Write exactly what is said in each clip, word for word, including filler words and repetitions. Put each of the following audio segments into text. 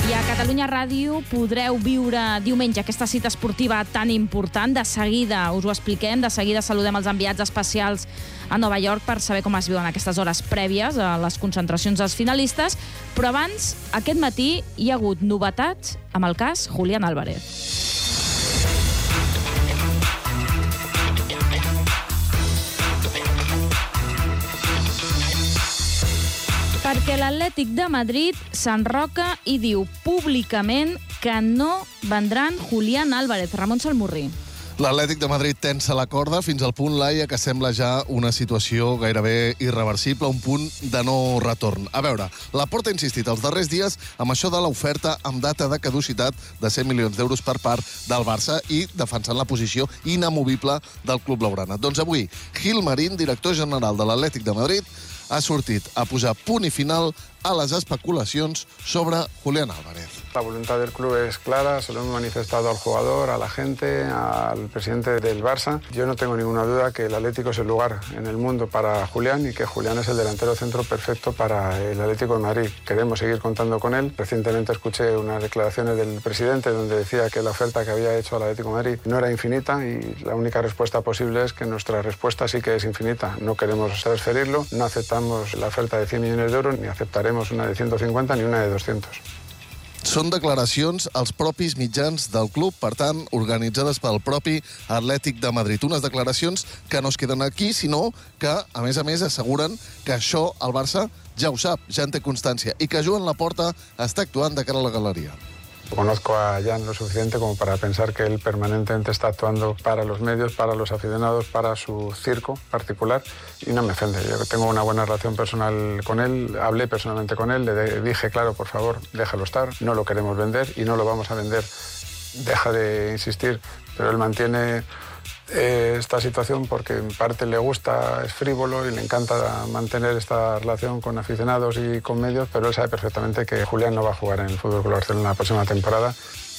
I a Catalunya Ràdio podreu viure diumenge aquesta cita esportiva tan important. De seguida us ho expliquem, de seguida saludem els enviats especials a Nova York per saber com es viuen aquestes hores prèvies a les concentracions dels finalistes. Però abans, aquest matí hi ha hagut novetats amb el cas Julián Álvarez. Perquè l'Atlètic de Madrid s'enroca i diu públicament que no vendran Julián Álvarez. Ramon Salmurri. L'Atlètic de Madrid tensa la corda fins al punt, Laia, que sembla ja una situació gairebé irreversible, un punt de no retorn. A veure, la Porta ha insistit els darrers dies amb això de l'oferta amb data de caducitat de cent milions d'euros per part del Barça i defensant la posició inamovible del club blaugrana. Doncs avui, Gil Marín, director general de l'Atlètic de Madrid, ha sortit a posar punt i final a las especulaciones sobre Julián Álvarez. La voluntad del club es clara, se lo hemos manifestado al jugador, a la gente, al presidente del Barça. Yo no tengo ninguna duda que el Atlético es el lugar en el mundo para Julián y que Julián es el delantero centro perfecto para el Atlético de Madrid. Queremos seguir contando con él. Recientemente escuché unas declaraciones del presidente donde decía que la oferta que había hecho al Atlético de Madrid no era infinita y la única respuesta posible es que nuestra respuesta sí que es infinita. No queremos transferirlo, no aceptamos la oferta de cien millones de euros ni aceptaremos una de ciento cincuenta ni una de doscientos. Són declaracions als propis mitjans del club, per tant, organitzades pel propi Atlètic de Madrid. Unes declaracions que no es queden aquí, sinó que, a més a més, asseguren que això el Barça ja ho sap, ja en té constància, i que Joan Laporta està actuant de cara a la galeria. Conozco a Jan lo suficiente como para pensar que él permanentemente está actuando para los medios, para los aficionados, para su circo particular y no me ofende. Yo tengo una buena relación personal con él, hablé personalmente con él, le dije, claro, por favor, déjalo estar, no lo queremos vender y no lo vamos a vender. Deja de insistir, pero él mantiene eh, esta situación porque en parte le gusta, es frívolo y le encanta mantener esta relación con aficionados y con medios, pero él sabe perfectamente que Julián no va a jugar en el F C Barcelona la próxima temporada.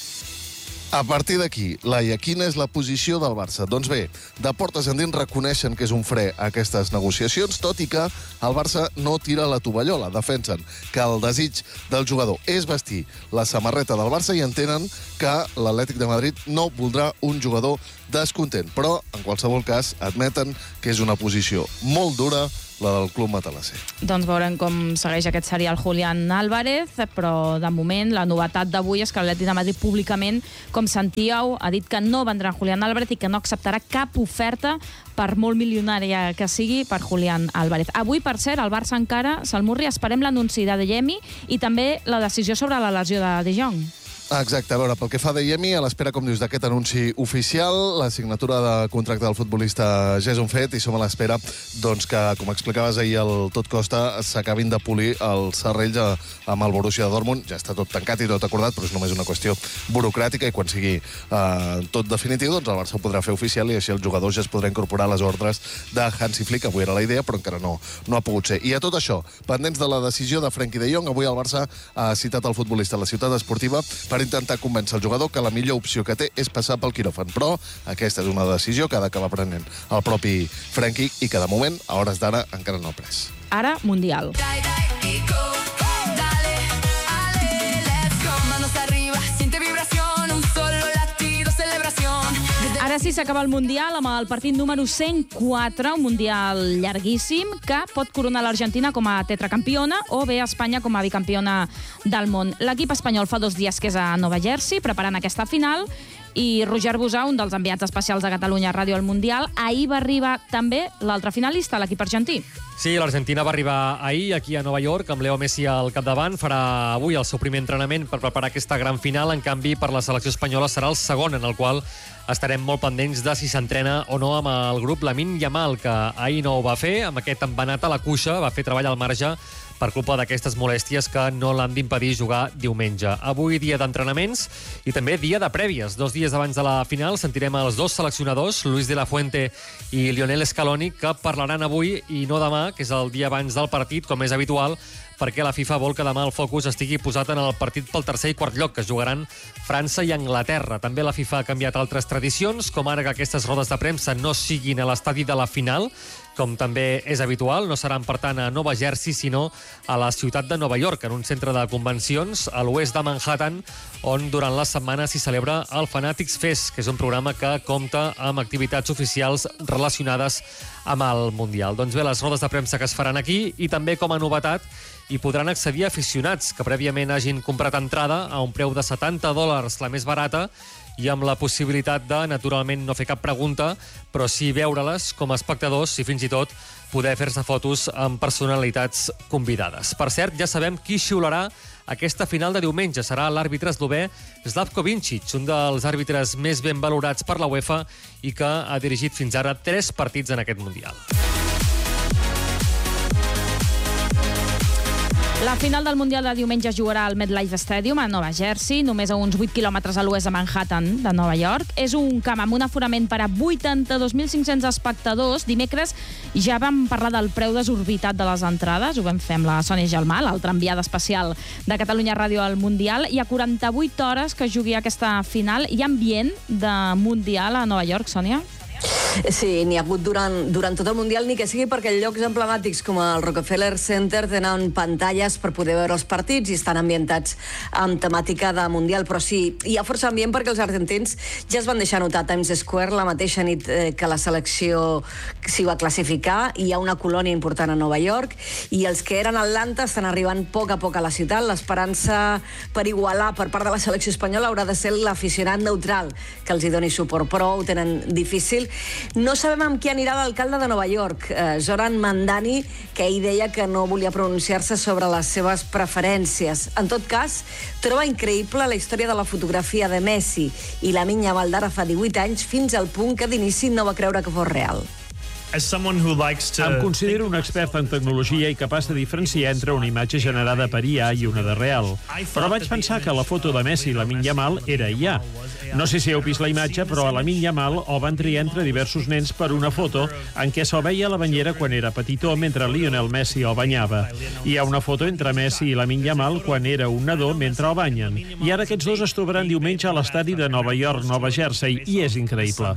A partir d'aquí, Laia, quina és la posició del Barça? Doncs bé, de portes endins reconeixen que és un fre a aquestes negociacions, tot i que el Barça no tira la tovallola. Defensen que el desig del jugador és vestir la samarreta del Barça i entenen que l'Atlètic de Madrid no voldrà un jugador descontent. Però, en qualsevol cas, admeten que és una posició molt dura la del club matalasser. Doncs veurem com segueix aquest serial Julián Álvarez, però de moment la novetat d'avui és que l'Atlètic de Madrid públicament, com sentíeu, ha dit que no vendrà Julián Álvarez i que no acceptarà cap oferta, per molt milionària que sigui, per Julián Álvarez. Avui, per cert, al Barça encara, Salmurri, esperem l'anunci de Adeyemi i també la decisió sobre la lesió de De Jong. Exacte, a veure, pel que fa a Adeyemi, a l'espera, com dius, d'aquest anunci oficial, la signatura de contracte del futbolista ja és un fet i som a l'espera doncs, que, com explicaves ahir, el tot costa s'acabin de polir els serrells amb el Borussia Dortmund. Ja està tot tancat i tot acordat, però és només una qüestió burocràtica i quan sigui eh, tot definitiu, doncs el Barça ho podrà fer oficial i així els jugadors ja es podrà incorporar a les ordres de Hansi Flick. Avui era la idea, però encara no, no ha pogut ser. I a tot això, pendents de la decisió de Frenkie de Jong, avui el Barça ha citat el futbolista a la ciutat esportiva per intentar convèncer el jugador que la millor opció que té és passar pel quiròfan. Però aquesta és una decisió que ha d'acabar prenent el propi Frenkie i que de moment, a hores d'ara, encara no ha pres. Ara, Mundial. Ara sí, s'acaba el Mundial amb el partit número cent quatre, un Mundial llarguíssim que pot coronar l'Argentina com a tetracampiona o bé Espanya com a bicampiona del món. L'equip espanyol fa dos dies que és a Nova Jersey preparant aquesta final i Roger Busà, un dels enviats especials de Catalunya Ràdio al Mundial, ahir va arribar també l'altre finalista, l'equip argentí. Sí, l'Argentina va arribar ahir aquí a Nova York amb Leo Messi al capdavant. Farà avui el seu primer entrenament per preparar aquesta gran final. En canvi, per la selecció espanyola serà el segon, en el qual estarem molt pendents de si s'entrena o no amb el grup Lamine Yamal, que ahir no ho va fer. Amb aquest embenat a la cuixa va fer treball al marge per culpa d'aquestes molèsties que no l'han d'impedir jugar diumenge. Avui dia d'entrenaments i també dia de prèvies. Dos dies abans de la final sentirem els dos seleccionadors, Luis de la Fuente i Lionel Scaloni, que parlaran avui i no demà, que és el dia abans del partit, com és habitual, perquè la FIFA vol que demà el focus estigui posat en el partit pel tercer i quart lloc, que es jugaran França i Anglaterra. També la FIFA ha canviat altres tradicions, com ara que aquestes rodes de premsa no siguin a l'estadi de la final, com també és habitual. No seran, per tant, a Nova Jersey, sinó a la ciutat de Nova York, en un centre de convencions a l'oest de Manhattan, on durant la setmana s'hi celebra el Fanatics Fest, que és un programa que compta amb activitats oficials relacionades amb el Mundial. Doncs bé, les rodes de premsa que es faran aquí, i també com a novetat hi podran accedir aficionats que prèviament hagin comprat entrada a un preu de setanta dòlars, la més barata, i amb la possibilitat de, naturalment, no fer cap pregunta, però sí veure-les com a espectadors i fins i tot poder fer-se fotos amb personalitats convidades. Per cert, ja sabem qui xiularà aquesta final de diumenge. Serà l'àrbitre eslovè Slavko Vincic, un dels àrbitres més ben valorats per la UEFA i que ha dirigit fins ara tres partits en aquest Mundial. La final del Mundial de diumenge es jugarà al MetLife Stadium a Nova Jersey, només a uns vuit quilòmetres a l'oest de Manhattan, de Nova York. És un camp amb un aforament per a vuitanta-dos mil cinc-cents espectadors. Dimecres ja vam parlar del preu desorbitat de les entrades. Ho vam fer amb la Sònia Gelmà, l'altra enviada especial de Catalunya Ràdio al Mundial. Hi ha quaranta-vuit hores que es jugui aquesta final. Hi ha ambient de Mundial a Nova York, Sònia? Sí, n'hi ha hagut durant, durant tot el Mundial, ni que sigui perquè llocs emblemàtics com el Rockefeller Center tenen pantalles per poder veure els partits i estan ambientats amb temàtica de Mundial, però sí, hi ha força ambient perquè els argentins ja es van deixar notar a Times Square la mateixa nit eh, que la selecció s'hi va classificar. Hi ha una colònia important a Nova York i els que eren a Atlanta estan arribant a poc a poc a la ciutat. L'esperança per igualar per part de la selecció espanyola haurà de ser l'aficionat neutral que els hi doni suport, però ho tenen difícil. No sabem amb qui anirà l'alcalde de Nova York, eh, Zoran Mandani, que ell deia que no volia pronunciar-se sobre les seves preferències. En tot cas, troba increïble la història de la fotografia de Messi i Lamine Yamal d'ara fa divuit anys, fins al punt que d'inici no va creure que fos real. Em considero un expert en tecnologia i capaç de diferenciar entre una imatge generada per I A i una de real. Però vaig pensar que la foto de Messi i Lamine Yamal era I A. No sé si heu vist la imatge, però a Lamine Yamal el van triar entre diversos nens per una foto en què se'l veia a la banyera quan era petitó mentre Lionel Messi el banyava. Hi ha una foto entre Messi i Lamine Yamal quan era un nadó mentre el banyen. I ara aquests dos es trobaran diumenge a l'estadi de Nova York, Nova Jersey, i és increïble.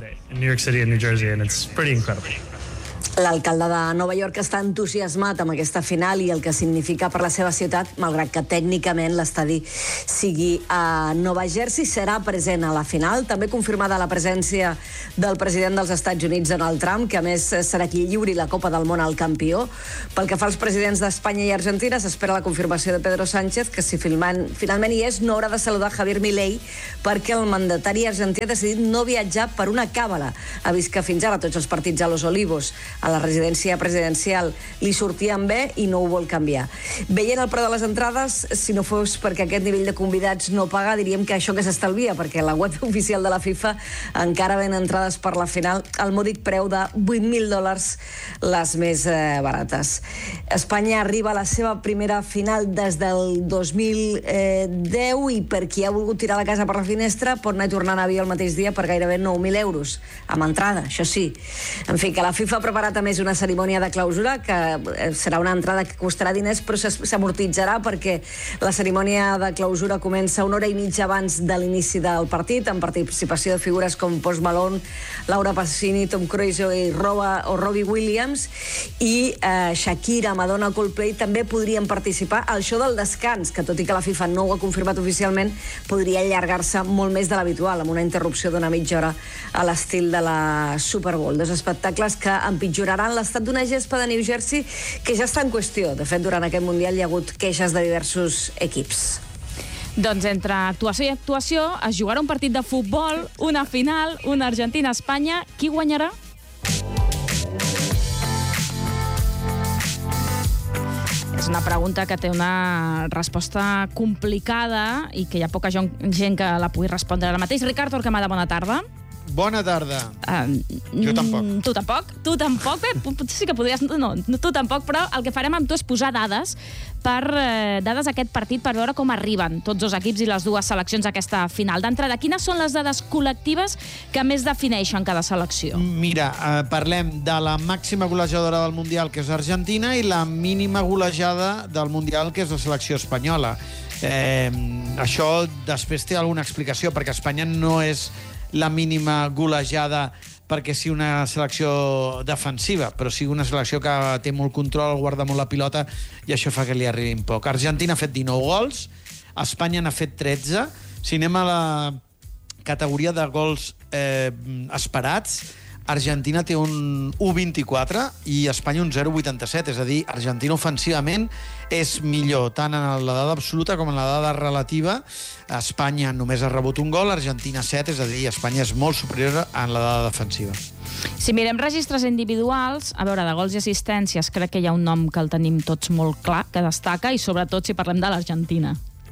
L'alcalde de Nova York està entusiasmat amb aquesta final i el que significa per la seva ciutat, malgrat que tècnicament l'estadi sigui a Nova Jersey. Serà present a la final, també confirmada la presència del president dels Estats Units, Donald Trump, que a més serà qui lliuri la Copa del Món al campió. Pel que fa als presidents d'Espanya i Argentina, s'espera la confirmació de Pedro Sánchez, que si finalment hi és, no haurà de saludar Javier Milei, perquè el mandatari argentí ha decidit no viatjar per una càbala. Ha vist que fins ara tots els partits a Los Olivos, a la residència presidencial, li sortien bé i no ho vol canviar. Veient el preu de les entrades, si no fos perquè aquest nivell de convidats no paga, diríem que això que s'estalvia, perquè la web oficial de la FIFA encara ven entrades per la final al mòdic preu de vuit mil dòlars, les més eh, barates. Espanya arriba a la seva primera final des del dos mil deu i per qui ha volgut tirar la casa per la finestra pot anar tornant a avió el mateix dia per gairebé nou mil euros, amb entrada, això sí. En fi, que la FIFA ha preparat a més una cerimònia de clausura que serà una entrada que costarà diners però s'amortitzarà perquè la cerimònia de clausura comença una hora i mitja abans de l'inici del partit, amb participació de figures com Post Malone, Laura Pausini, Tom Cruise i Roba, o Robbie Williams, i eh, Shakira, Madonna, Coldplay també podrien participar al show del descans, que tot i que la FIFA no ho ha confirmat oficialment, podria allargar-se molt més de l'habitual, amb una interrupció d'una mitja hora a l'estil de la Super Bowl. Dos espectacles que empitjoraran l'estat d'una gespa de New Jersey que ja està en qüestió. De fet, durant aquest Mundial hi ha hagut queixes de diversos equips. Doncs entre actuació i actuació es jugarà un partit de futbol, una final, una Argentina-Espanya. Qui guanyarà? És una pregunta que té una resposta complicada i que hi ha poca gent que la pugui respondre ara mateix. Ricard Torquemada, bona tarda. Bona tarda. Uh, jo tampoc. Tu tampoc? Tu tampoc? Bé, potser sí que podries... No, tu tampoc, però el que farem amb tu és posar dades per eh, dades aquest partit per veure com arriben tots dos equips i les dues seleccions a aquesta final. D'entrada, quines són les dades col·lectives que més defineixen cada selecció? Mira, eh, parlem de la màxima golejadora del Mundial, que és Argentina, i la mínima golejada del Mundial, que és la selecció espanyola. Eh, això després té alguna explicació, perquè Espanya no és la mínima golejada perquè sigui una selecció defensiva, però sigui una selecció que té molt control, guarda molt la pilota, i això fa que li arribin poc. Argentina ha fet dinou gols, Espanya n'ha fet tretze. Si anem a la categoria de gols eh, esperats, Argentina té un un coma vint-i-quatre i Espanya un zero coma vuitanta-set, és a dir, Argentina ofensivament és millor, tant en la dada absoluta com en la dada relativa. Espanya només ha rebut un gol, Argentina set, és a dir, Espanya és molt superior en la dada defensiva. Si mirem registres individuals, a veure, de gols i assistències, crec que hi ha un nom que el tenim tots molt clar, que destaca, i sobretot si parlem de l'Argentina.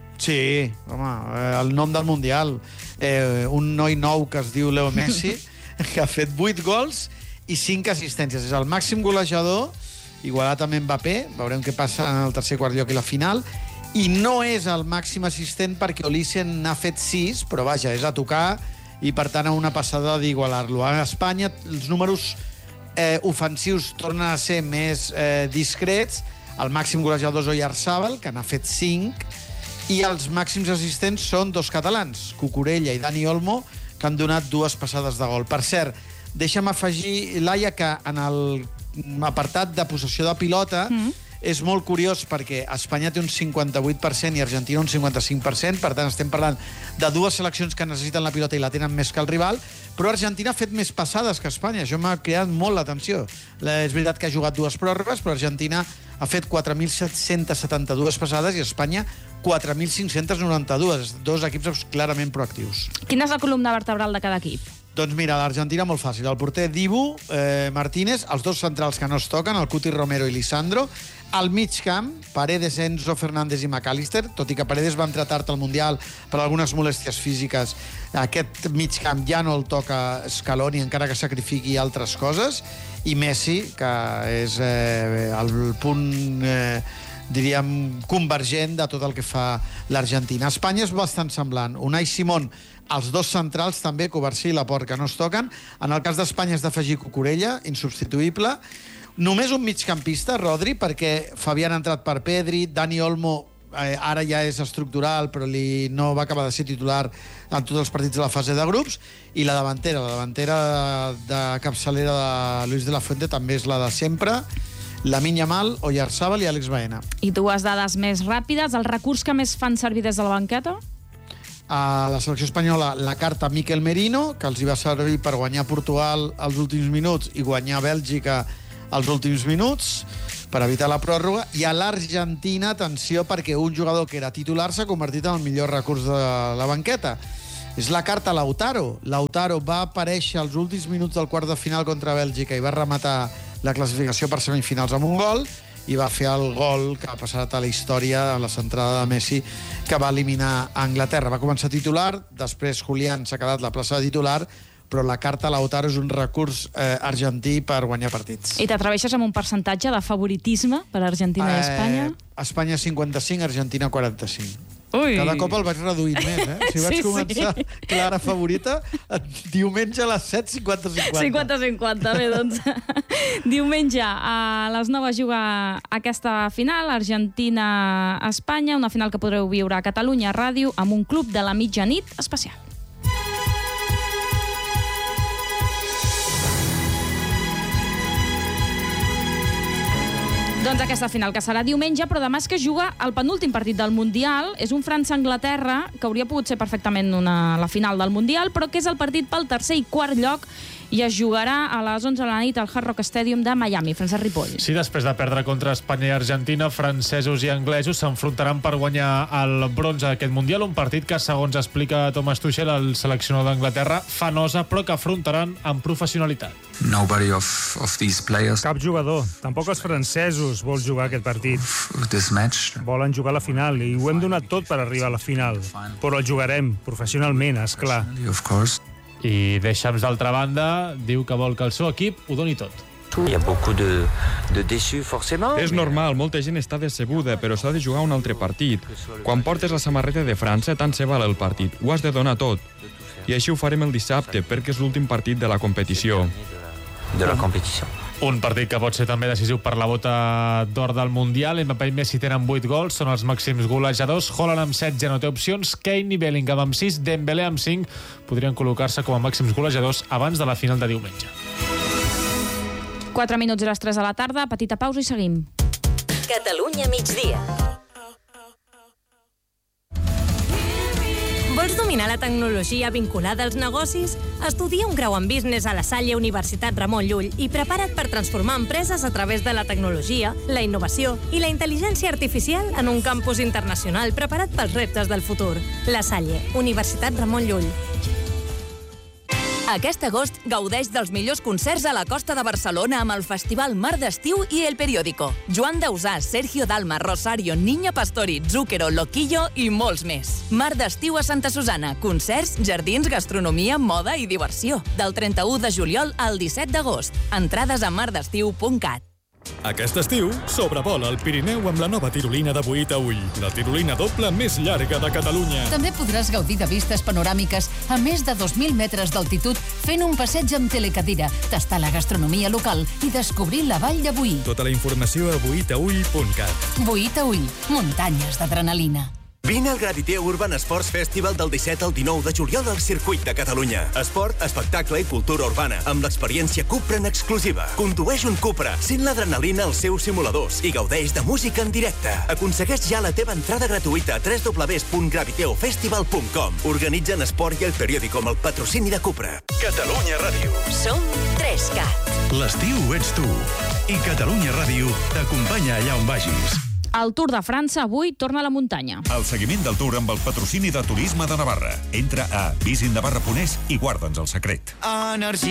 Sí, home, el nom del Mundial. Eh, un noi nou que es diu Leo Messi, que ha fet vuit gols i cinc assistències. És el màxim golejador, igualat amb Mbappé, veurem què passa en el tercer quart lloc i la final, i no és el màxim assistent perquè Olisen n'ha fet sis, però vaja, és a tocar, i per tant a una passada d'igualar-lo. A Espanya els números eh, ofensius tornen a ser més eh, discrets. El màxim golejador és Oyarzábal, que n'ha fet cinc, i els màxims assistents són dos catalans, Cucurella i Dani Olmo, que han donat dues passades de gol. Per cert, deixa'm afegir, Laia, que en l'apartat de possessió de pilota mm. és molt curiós perquè Espanya té un cinquanta-vuit per cent i Argentina un cinquanta-cinc per cent, per tant estem parlant de dues seleccions que necessiten la pilota i la tenen més que el rival, però Argentina ha fet més passades que Espanya. Això m'ha creat molt l'atenció. És veritat que ha jugat dues pròrrogues, però Argentina ha fet quatre mil set-cents setanta-dues passades i Espanya quatre mil cinc-cents noranta-dos. Dos equips clarament proactius. Quina és la columna vertebral de cada equip? Doncs mira, l'Argentina molt fàcil. El porter Dibu, eh, Martínez, els dos centrals que no es toquen, el Cuti Romero i Lisandro. Al mig camp, Paredes, Enzo Fernández i McAllister, tot i que Paredes va entrar tard al Mundial per algunes molèsties físiques. Aquest mig camp ja no el toca Scaloni, encara que sacrifiqui altres coses. I Messi, que és eh, el punt... Eh, diríem, convergent de tot el que fa l'Argentina. Espanya és bastant semblant. Unai Simón, els dos centrals també, Covarsí i Laporte, que no es toquen. En el cas d'Espanya és d'afegir Cucurella, insubstituïble. Només un migcampista, Rodri, perquè Fabián ha entrat per Pedri, Dani Olmo eh, ara ja és estructural, però li no va acabar de ser titular en tots els partits de la fase de grups, i la davantera, la davantera de capçalera de Luis de la Fuente també és la de sempre, Lamine Yamal, Oyarzábal i Àlex Baena. I dues dades més ràpides. El recurs que més fan servir des de la banqueta? A la selecció espanyola, la carta Mikel Merino, que els hi va servir per guanyar Portugal als últims minuts i guanyar Bèlgica als últims minuts, per evitar la pròrroga. I a l'Argentina, atenció, perquè un jugador que era titular s'ha convertit en el millor recurs de la banqueta. És la carta Lautaro. Lautaro va aparèixer als últims minuts del quart de final contra Bèlgica i va rematar la classificació per semifinals amb un gol i va fer el gol que ha passat a la història, a la centrada de Messi, que va eliminar a Anglaterra. Va començar titular, després Julián s'ha quedat la plaça de titular, però la carta Lautaro és un recurs eh, argentí per guanyar partits. I t'atreveixes amb un percentatge de favoritisme per Argentina eh, i Espanya? Espanya cinquanta-cinc, Argentina quaranta-cinc. Ui. Cada cop el vaig reduint més, eh? Si vaig sí, començar sí. clara favorita, diumenge a les set, cinquanta cinquanta. cinquanta cinquanta, bé, doncs. Diumenge a les nou es juga aquesta final, Argentina-Espanya, una final que podreu viure a Catalunya Ràdio amb un club de la mitjanit especial. Doncs aquesta final, que serà diumenge, però demà és que es juga el penúltim partit del Mundial. És un França-Anglaterra, que hauria pogut ser perfectament una, la final del Mundial, però que és el partit pel tercer i quart lloc i es jugarà a les onze de la nit al Hard Rock Stadium de Miami. Francesc Ripoll. Sí, després de perdre contra Espanya i Argentina, francesos i anglesos s'enfrontaran per guanyar el bronze d'aquest Mundial, un partit que, segons explica Thomas Tuchel, el seleccionador d'Anglaterra, fa nosa, però que afrontaran amb professionalitat. Nobody of, of these players. Cap jugador, tampoc els francesos, vol jugar aquest partit. This match. Volen jugar a la final i ho hem donat tot per arribar a la final. Però el jugarem professionalment, és clar. Of course. I Deschamps, d'altra banda, diu que vol que el seu equip ho doni tot. Hi ha beaucoup de, de déçus, forcément. És normal, molta gent està decebuda, però s'ha de jugar un altre partit. Quan portes la samarreta de França, tant se val el partit. Ho has de donar tot. I així ho farem el dissabte, perquè és l'últim partit de la competició. De la competició. Un partit que pot ser també decisiu per la bota d'or del Mundial. Mbappé i Messi tenen vuit gols, són els màxims golejadors. Haaland amb setze no té opcions, Kane i Bellingham amb sis, Dembélé amb cinc podrien col·locar-se com a màxims golejadors abans de la final de diumenge. quatre minuts i les tres de la tarda, petita pausa i seguim. Catalunya migdia. Vols dominar la tecnologia vinculada als negocis? Estudia un grau en Business a la Salle Universitat Ramon Llull i prepara't per transformar empreses a través de la tecnologia, la innovació i la intel·ligència artificial en un campus internacional preparat pels reptes del futur. La Salle, Universitat Ramon Llull. Aquest agost gaudeix dels millors concerts a la costa de Barcelona amb el Festival Mar d'Estiu i El Periódico. Joan Dausà, Sergio Dalma, Rosario, Niña Pastori, Zúquero, Loquillo i molts més. Mar d'Estiu a Santa Susana. Concerts, jardins, gastronomia, moda i diversió. Del trenta-u de juliol al disset d'agost. Entrades a mardestiu punt cat. Aquest estiu, sobrevola el Pirineu amb la nova tirolina de Boí a Ull, la tirolina doble més llarga de Catalunya. També podràs gaudir de vistes panoràmiques a més de dos mil metres d'altitud fent un passeig amb telecadira, tastar la gastronomia local i descobrir la vall de Boí. Tota la informació a boí a ull punt cat. Boí a Ull, muntanyes d'adrenalina. Vine al Graviteo Urban Sports Festival del disset al dinou de juliol al Circuit de Catalunya. Esport, espectacle i cultura urbana, amb l'experiència Cupra en exclusiva. Condueix un Cupra, sent l'adrenalina als seus simuladors i gaudeix de música en directe. Aconsegueix ja la teva entrada gratuïta a w w w punt graviteo festival punt com. Organitzen Esport i El Periódico amb el patrocini de Cupra. Catalunya Ràdio. Som tres cat. L'estiu ets tu. I Catalunya Ràdio t'acompanya allà on vagis. El Tour de França avui torna a la muntanya. El seguiment del Tour amb el patrocini de Turisme de Navarra. Entra a visit navarra punt es i guarda'ns el secret. Energia.